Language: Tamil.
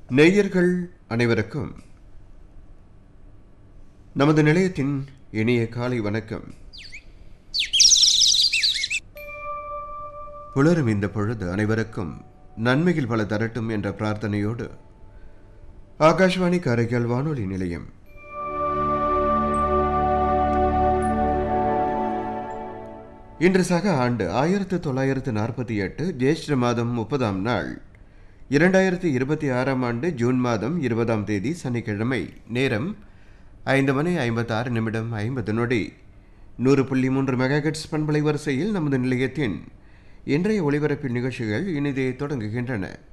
நேயர்கள் அனைவருக்கும் நமது நிலையத்தின் இனிய காலை வணக்கம். புலரும் இந்த பொழுது அனைவருக்கும் நன்மைகள் பல தரட்டும் என்ற பிரார்த்தனையோடு ஆகாஷ்வாணி காரைக்கால் வானொலி நிலையம் இன்று சக ஆண்டு 1948 ஜேஷ்ட மாதம் 30ஆம் நாள் 2026ஆம் ஆண்டு ஜூன் மாதம் 20ஆம் தேதி சனிக்கிழமை. நேரம் 5:56 100.3 மெகாஹெர்ட்ஸ் பண்பலை வரிசையில் நமது நிலையத்தின் இன்றைய ஒளிபரப்பில் நிகழ்ச்சிகள் இனிதே தொடங்குகின்றன.